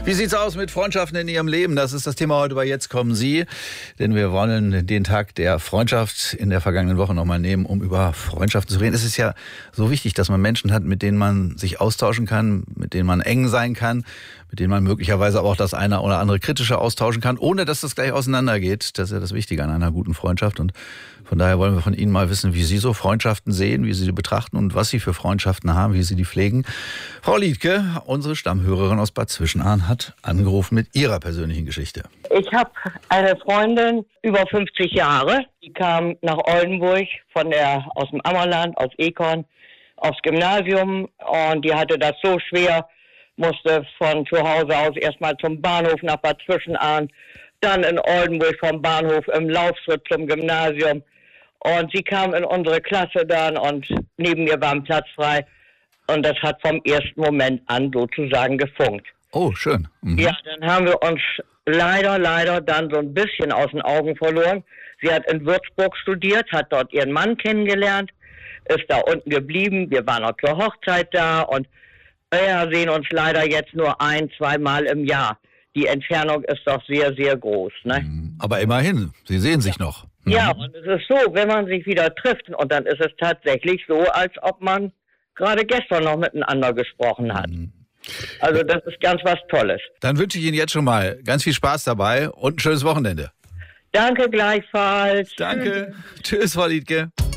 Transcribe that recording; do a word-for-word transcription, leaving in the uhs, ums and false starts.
Wie sieht's aus mit Freundschaften in Ihrem Leben? Das ist das Thema heute bei Jetzt kommen Sie. Denn wir wollen den Tag der Freundschaft in der vergangenen Woche nochmal nehmen, um über Freundschaften zu reden. Es ist ja so wichtig, dass man Menschen hat, mit denen man sich austauschen kann, mit denen man eng sein kann, mit denen man möglicherweise aber auch das eine oder andere Kritische austauschen kann, ohne dass das gleich auseinandergeht. Das ist ja das Wichtige an einer guten Freundschaft. Und von daher wollen wir von Ihnen mal wissen, wie Sie so Freundschaften sehen, wie Sie sie betrachten und was Sie für Freundschaften haben, wie Sie die pflegen. Frau Liedtke, unsere Stammhörerin aus Bad Zwischenahn, hat angerufen mit ihrer persönlichen Geschichte. Ich habe eine Freundin, über fünfzig Jahre, die kam nach Oldenburg von der, aus dem Ammerland, aus Ekon, aufs Gymnasium, und die hatte das so schwer, musste von zu Hause aus erstmal zum Bahnhof nach Bad Zwischenahn, dann in Oldenburg vom Bahnhof im Laufschritt zum Gymnasium. Und sie kam in unsere Klasse dann und neben mir war ein Platz frei. Und das hat vom ersten Moment an sozusagen gefunkt. Oh, schön. Mhm. Ja, dann haben wir uns leider, leider dann so ein bisschen aus den Augen verloren. Sie hat in Würzburg studiert, hat dort ihren Mann kennengelernt, ist da unten geblieben. Wir waren auch zur Hochzeit da und ja, sehen uns leider jetzt nur ein, zwei Mal im Jahr. Die Entfernung ist doch sehr, sehr groß. Ne? Aber immerhin, Sie sehen sich noch. Mhm. Ja, und es ist so, wenn man sich wieder trifft, und dann ist es tatsächlich so, als ob man gerade gestern noch miteinander gesprochen hat. Mhm. Also das ist ganz was Tolles. Dann wünsche ich Ihnen jetzt schon mal ganz viel Spaß dabei und ein schönes Wochenende. Danke gleichfalls. Danke. Tschüss, Frau Liedtke.